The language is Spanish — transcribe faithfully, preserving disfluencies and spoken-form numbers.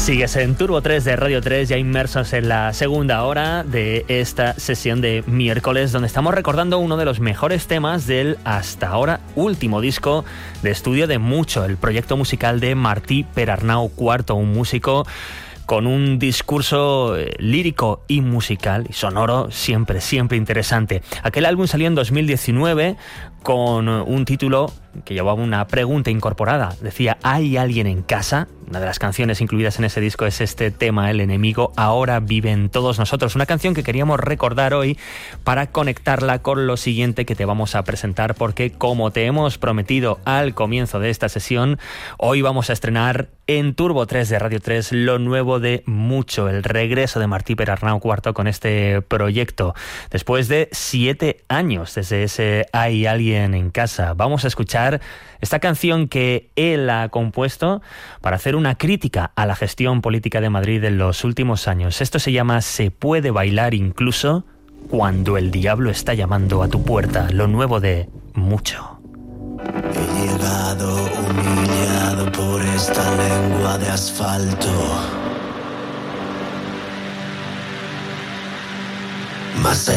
Sigues en Turbo tres de Radio tres, ya inmersos en la segunda hora de esta sesión de miércoles, donde estamos recordando uno de los mejores temas del hasta ahora último disco de estudio de Mucho, el proyecto musical de Martí Perarnau cuarto, un músico con un discurso lírico y musical y sonoro siempre, siempre interesante. Aquel álbum salió en dos mil diecinueve con un título que llevaba una pregunta incorporada. Decía, ¿hay alguien en casa? Una de las canciones incluidas en ese disco es este tema, El enemigo ahora vive en todos nosotros. Una canción que queríamos recordar hoy para conectarla con lo siguiente que te vamos a presentar, porque como te hemos prometido al comienzo de esta sesión, hoy vamos a estrenar en Turbo tres de Radio tres lo nuevo de Mucho, el regreso de Martí Perarnau cuarto con este proyecto. Después de siete años desde ese Hay alguien en casa, vamos a escuchar esta canción que él ha compuesto para hacer una crítica a la gestión política de Madrid en los últimos años. Esto se llama Se puede bailar incluso cuando el diablo está llamando a tu puerta, lo nuevo de Mucho. He llegado humillado por esta lengua de asfalto. Más